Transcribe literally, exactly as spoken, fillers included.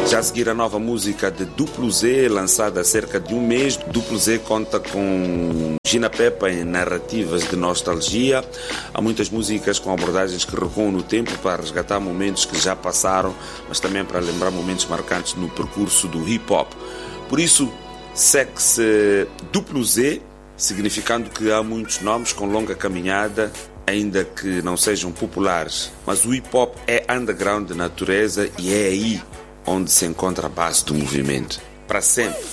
Já a seguir a nova música de Duplo Z, lançada há cerca de um mês. Duplo Z conta com Gina Peppa em narrativas de nostalgia. Há muitas músicas com abordagens que recuam no tempo para resgatar momentos que já passaram, mas também para lembrar momentos marcantes no percurso do hip-hop. Por isso, segue-se Duplo Z, significando que há muitos nomes com longa caminhada, ainda que não sejam populares. Mas o hip-hop é underground de natureza e é aí onde se encontra a base do movimento. Para sempre.